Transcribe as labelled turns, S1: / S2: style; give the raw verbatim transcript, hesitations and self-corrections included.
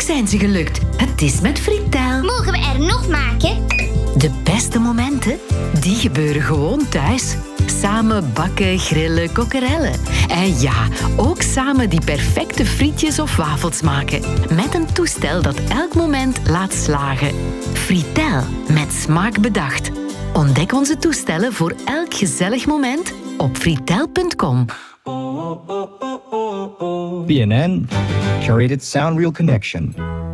S1: zijn ze gelukt. Het is met Fritel.
S2: Mogen we er nog maken?
S1: De beste momenten, die gebeuren gewoon thuis. Samen bakken, grillen, kokkerellen. En ja, ook samen die perfecte frietjes of wafels maken. Met een toestel dat elk moment laat slagen. Fritel, met smaak bedacht. Ontdek onze toestellen voor elk gezellig moment op fritel punt com.
S3: B N N, Curated Sound Real Connection.